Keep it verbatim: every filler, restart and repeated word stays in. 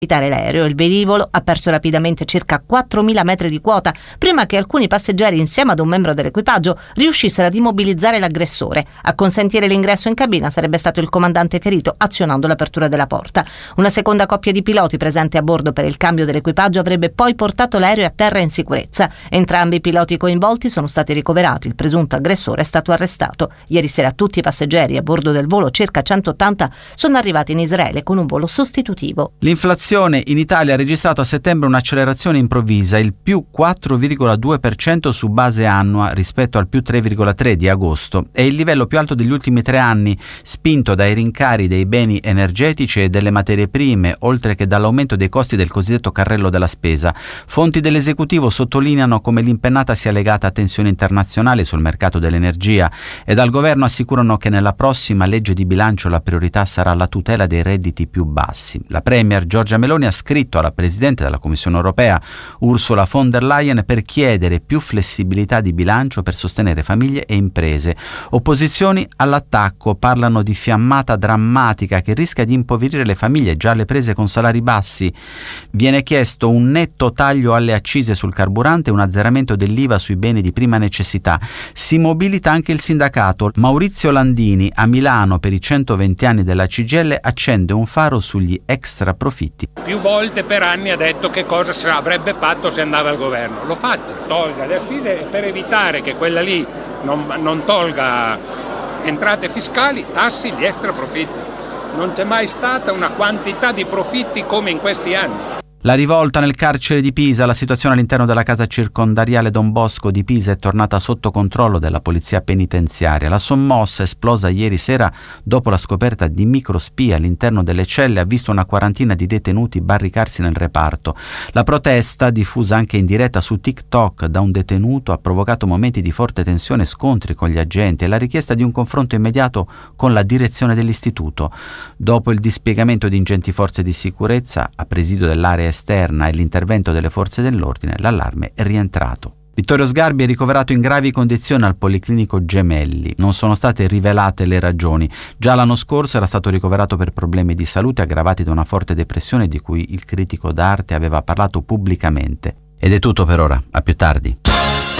L'aereo, il velivolo ha perso rapidamente circa quattromila metri di quota prima che alcuni passeggeri, insieme ad un membro dell'equipaggio, riuscissero ad immobilizzare l'aggressore. A consentire l'ingresso in cabina sarebbe stato il comandante ferito, azionando l'apertura della porta. Una seconda coppia di piloti presente a bordo per il cambio dell'equipaggio avrebbe poi portato l'aereo a terra in sicurezza. Entrambi i piloti coinvolti sono stati ricoverati. Il presunto aggressore è stato arrestato. Ieri sera tutti i passeggeri a bordo del volo, circa centottanta, sono arrivati in Israele con un volo sostitutivo. L'inflazione in Italia ha registrato a settembre un'accelerazione improvvisa, il più quattro virgola due per cento su base annua rispetto al più tre virgola tre per cento di agosto. È il livello più alto degli ultimi tre anni, spinto dai rincari dei beni energetici e delle materie prime, oltre che dall'aumento dei costi del cosiddetto carrello della spesa. Fonti dell'esecutivo sottolineano come l'impennata sia legata a tensioni internazionali sul mercato dell'energia e dal governo assicurano che nella prossima legge di bilancio la priorità sarà la tutela dei redditi più bassi. La premier Giorgia Meloni ha scritto alla Presidente della Commissione europea, Ursula von der Leyen, per chiedere più flessibilità di bilancio per sostenere famiglie e imprese. Opposizioni all'attacco parlano di fiammata drammatica che rischia di impoverire le famiglie già alle prese con salari bassi. Viene chiesto un netto taglio alle accise sul carburante e un azzeramento dell'I V A sui beni di prima necessità. Si mobilita anche il sindacato. Maurizio Landini a Milano per i centoventi anni della C G I L accende un faro sugli extra profitti. Più volte per anni ha detto che cosa avrebbe fatto se andava al governo. Lo faccia, tolga le accise per evitare che quella lì non, non tolga entrate fiscali, tassi gli extra profitti. Non c'è mai stata una quantità di profitti come in questi anni. La rivolta nel carcere di Pisa, la situazione all'interno della casa circondariale Don Bosco di Pisa è tornata sotto controllo della polizia penitenziaria. La sommossa, esplosa ieri sera dopo la scoperta di microspie all'interno delle celle, ha visto una quarantina di detenuti barricarsi nel reparto. La protesta, diffusa anche in diretta su TikTok da un detenuto, ha provocato momenti di forte tensione e scontri con gli agenti e la richiesta di un confronto immediato con la direzione dell'istituto. Dopo il dispiegamento di ingenti forze di sicurezza a presidio dell'area esterna e l'intervento delle forze dell'ordine, l'allarme è rientrato. Vittorio Sgarbi è ricoverato in gravi condizioni al Policlinico Gemelli. Non sono state rivelate le ragioni. Già l'anno scorso era stato ricoverato per problemi di salute aggravati da una forte depressione di cui il critico d'arte aveva parlato pubblicamente. Ed è tutto per ora. A più tardi.